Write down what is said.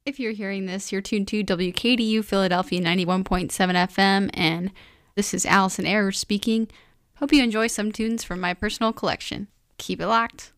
If you're hearing this, you're tuned to WKDU Philadelphia 91.7 FM, and this is Allison Ayers speaking. Hope you enjoy some tunes from my personal collection. Keep it locked.